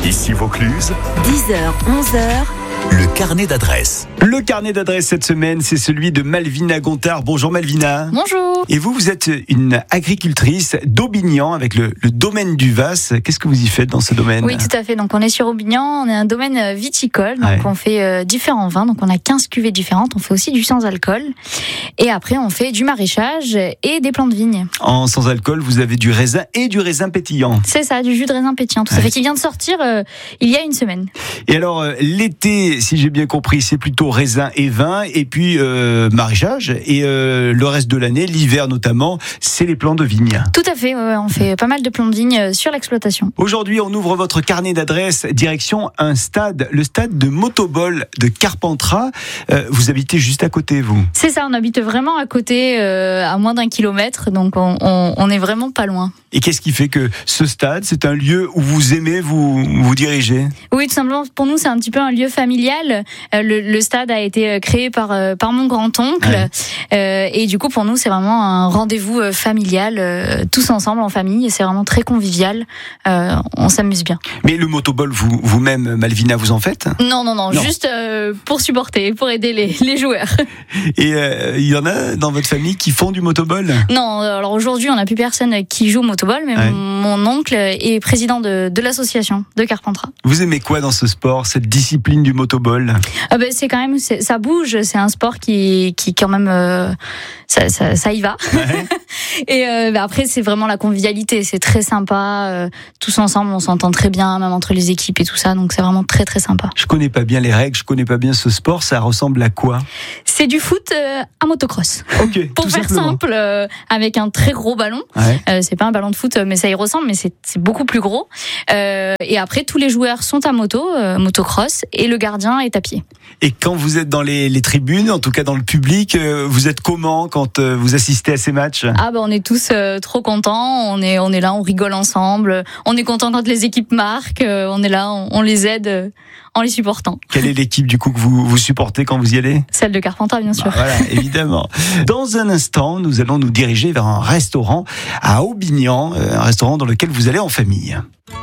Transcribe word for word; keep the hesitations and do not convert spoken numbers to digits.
Ici Vaucluse, dix heures, onze heures. le carnet d'adresses. Le carnet d'adresses cette semaine, c'est celui de Malvina Gontard. Bonjour Malvina. Bonjour. Et vous, vous êtes une agricultrice d'Aubignan avec le, le domaine du Vas. Qu'est-ce que vous y faites dans ce domaine ? Oui, tout à fait. Donc, on est sur Aubignan. On est un domaine viticole. Donc, Ouais. on fait euh, différents vins. Donc, on a quinze cuvées différentes. On fait aussi du sans-alcool. Et après, on fait du maraîchage et des plants de vigne. En sans alcool, vous avez du raisin et du raisin pétillant. C'est ça, du jus de raisin pétillant. Tout ça Ouais. fait qu'il vient de sortir euh, il y a une semaine. Et alors, euh, l'été, si j'ai bien compris, c'est plutôt raisin et vin, et puis euh, maraîchage. Et euh, le reste de l'année, l'hiver notamment, c'est les plants de vigne. Tout à fait. Ouais, ouais, on fait pas mal de plants de vigne euh, sur l'exploitation. Aujourd'hui, on ouvre votre carnet d'adresses direction un stade, le stade de Motobol de Carpentras. Euh, vous habitez juste à côté, vous. C'est ça, on habite vraiment à côté, euh, à moins d'un kilomètre. Donc, on, on, on est vraiment pas loin. Et qu'est-ce qui fait que ce stade, c'est un lieu où vous aimez vous, vous diriger ? Oui, tout simplement, pour nous, c'est un petit peu un lieu familial. Euh, le, le stade a été créé par, euh, par mon grand-oncle. Ouais. Euh, et du coup, pour nous, c'est vraiment un rendez-vous euh, familial, euh, tous ensemble, en famille. Et c'est vraiment très convivial. Euh, on s'amuse bien. Mais le motoball, vous, vous-même, Malvina, vous en faites ? Non, non, non, Non. juste euh, pour supporter, pour aider les, les joueurs. Et euh, il y en a dans votre famille qui font du motoball ? Non, alors aujourd'hui, on n'a plus personne qui joue au motoball, mais Ouais. mon, mon oncle est président de, de l'association de Carpentras. Vous aimez quoi dans ce sport, cette discipline du motoball ? Ah ben, c'est quand même, c'est, ça bouge, c'est un sport qui, qui quand même, euh, ça, ça, ça y va. Ouais. Et euh, bah après, c'est vraiment la convivialité, c'est très sympa. Euh, tous ensemble, on s'entend très bien, même entre les équipes et tout ça, donc c'est vraiment très très sympa. Je connais pas bien les règles, je connais pas bien ce sport, ça ressemble à quoi ? C'est du foot euh, à motocross. Ok, Pour tout faire simplement. simple, euh, avec un très gros ballon. Ouais. Euh, c'est pas un ballon de foot, mais ça y ressemble, mais c'est, c'est beaucoup plus gros. Euh, et après, tous les joueurs sont à moto, euh, motocross, et le gardien est à pied. Et quand vous êtes dans les, les tribunes, en tout cas dans le public, euh, vous êtes comment quand euh, vous assistez à ces matchs ? Ah bah on est tous euh, trop contents, on est on est là, on rigole ensemble, on est content quand les équipes marquent, euh, on est là, on, on les aide euh, en les supportant. Quelle est l'équipe du coup que vous, vous supportez quand vous y allez ? Celle de Carpentras bien sûr. Bah, voilà, évidemment. Dans un instant, nous allons nous diriger vers un restaurant à Aubignan, euh, un restaurant dans lequel vous allez en famille.